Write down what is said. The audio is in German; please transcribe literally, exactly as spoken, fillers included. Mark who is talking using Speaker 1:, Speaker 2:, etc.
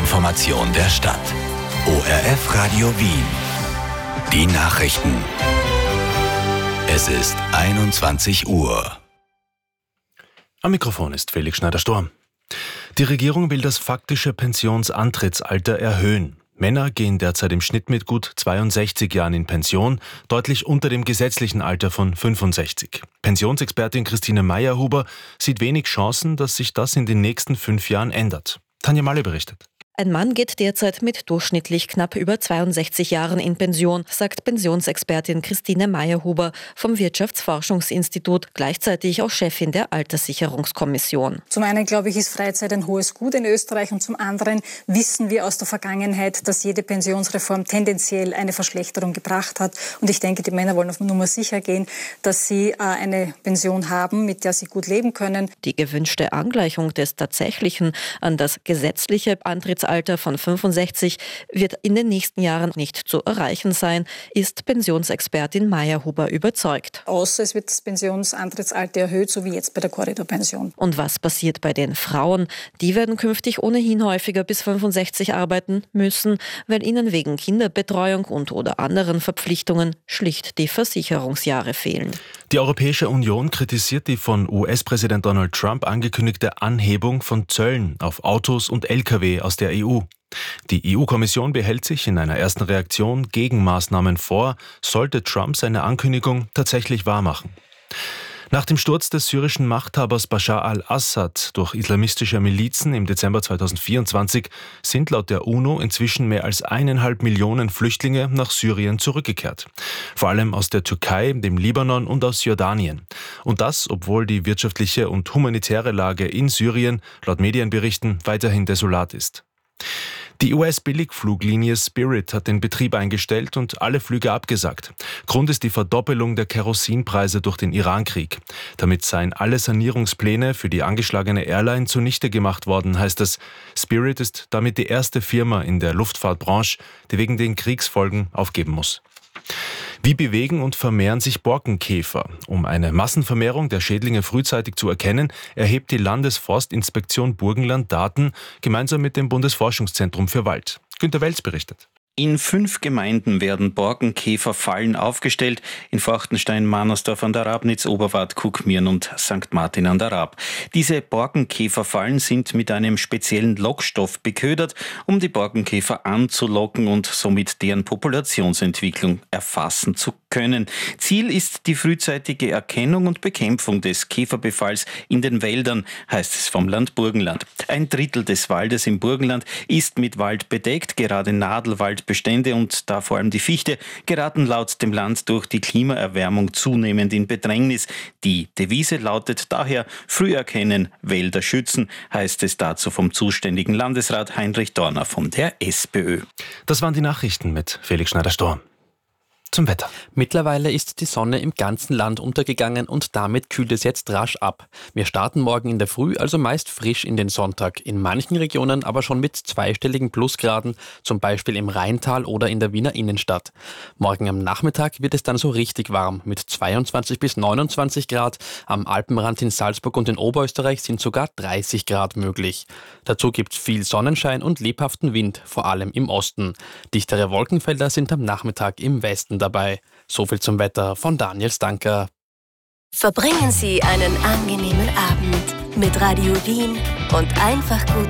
Speaker 1: Information der Stadt. O R F Radio Wien. Die Nachrichten. Es ist einundzwanzig Uhr.
Speaker 2: Am Mikrofon ist Felix Schneider-Storm. Die Regierung will das faktische Pensionsantrittsalter erhöhen. Männer gehen derzeit im Schnitt mit gut zweiundsechzig Jahren in Pension, deutlich unter dem gesetzlichen Alter von fünfundsechzig. Pensionsexpertin Christine Meyerhuber sieht wenig Chancen, dass sich das in den nächsten fünf Jahren ändert. Tanja Malle berichtet.
Speaker 3: Ein Mann geht derzeit mit durchschnittlich knapp über zweiundsechzig Jahren in Pension, sagt Pensionsexpertin Christine Meyerhuber vom Wirtschaftsforschungsinstitut, gleichzeitig auch Chefin der Alterssicherungskommission.
Speaker 4: Zum einen, glaube ich, ist Freizeit ein hohes Gut in Österreich und zum anderen wissen wir aus der Vergangenheit, dass jede Pensionsreform tendenziell eine Verschlechterung gebracht hat. Und ich denke, die Männer wollen auf Nummer sicher gehen, dass sie äh, eine Pension haben, mit der sie gut leben können.
Speaker 3: Die gewünschte Angleichung des tatsächlichen an das gesetzliche Antrittsalter Alter von fünfundsechzig wird in den nächsten Jahren nicht zu erreichen sein, ist Pensionsexpertin Meyerhuber überzeugt.
Speaker 4: Außer es wird das Pensionsantrittsalter erhöht, so wie jetzt bei der Korridorpension.
Speaker 3: Und was passiert bei den Frauen? Die werden künftig ohnehin häufiger bis fünfundsechzig arbeiten müssen, weil ihnen wegen Kinderbetreuung und oder anderen Verpflichtungen schlicht die Versicherungsjahre fehlen.
Speaker 2: Die Europäische Union kritisiert die von U S-Präsident Donald Trump angekündigte Anhebung von Zöllen auf Autos und L K W aus der E U. Die E U-Kommission behält sich in einer ersten Reaktion Gegenmaßnahmen vor, sollte Trump seine Ankündigung tatsächlich wahrmachen. Nach dem Sturz des syrischen Machthabers Bashar al-Assad durch islamistische Milizen im Dezember zweitausendvierundzwanzig sind laut der UNO inzwischen mehr als eineinhalb Millionen Flüchtlinge nach Syrien zurückgekehrt. Vor allem aus der Türkei, dem Libanon und aus Jordanien. Und das, obwohl die wirtschaftliche und humanitäre Lage in Syrien, laut Medienberichten, weiterhin desolat ist. Die U S-Billigfluglinie Spirit hat den Betrieb eingestellt und alle Flüge abgesagt. Grund ist die Verdoppelung der Kerosinpreise durch den Irankrieg. Damit seien alle Sanierungspläne für die angeschlagene Airline zunichte gemacht worden, heißt es. Spirit ist damit die erste Firma in der Luftfahrtbranche, die wegen den Kriegsfolgen aufgeben muss. Wie bewegen und vermehren sich Borkenkäfer? Um eine Massenvermehrung der Schädlinge frühzeitig zu erkennen, erhebt die Landesforstinspektion Burgenland Daten gemeinsam mit dem Bundesforschungszentrum für Wald. Günter Welz berichtet.
Speaker 5: In fünf Gemeinden werden Borkenkäferfallen aufgestellt, in Forchtenstein, Mannersdorf an der Rabnitz, Oberwart, Kuckmirn und Sankt Martin an der Rab. Diese Borkenkäferfallen sind mit einem speziellen Lockstoff beködert, um die Borkenkäfer anzulocken und somit deren Populationsentwicklung erfassen zu können. Ziel ist die frühzeitige Erkennung und Bekämpfung des Käferbefalls in den Wäldern, heißt es vom Land Burgenland. Ein Drittel des Waldes im Burgenland ist mit Wald bedeckt, gerade Nadelwald Bestände und da vor allem die Fichte geraten laut dem Land durch die Klimaerwärmung zunehmend in Bedrängnis. Die Devise lautet daher: Früh erkennen, Wälder schützen, heißt es dazu vom zuständigen Landesrat Heinrich Dorner von der SPÖ.
Speaker 2: Das waren die Nachrichten mit Felix Schneider-Storm. Zum Wetter.
Speaker 6: Mittlerweile ist die Sonne im ganzen Land untergegangen und damit kühlt es jetzt rasch ab. Wir starten morgen in der Früh also meist frisch in den Sonntag, in manchen Regionen aber schon mit zweistelligen Plusgraden, zum Beispiel im Rheintal oder in der Wiener Innenstadt. Morgen am Nachmittag wird es dann so richtig warm mit zweiundzwanzig bis neunundzwanzig Grad. Am Alpenrand in Salzburg und in Oberösterreich sind sogar dreißig Grad möglich. Dazu gibt es viel Sonnenschein und lebhaften Wind, vor allem im Osten. Dichtere Wolkenfelder sind am Nachmittag im Westen dabei. So viel zum Wetter von Daniel Stanker.
Speaker 7: Verbringen Sie einen angenehmen Abend mit Radio Wien und einfach gut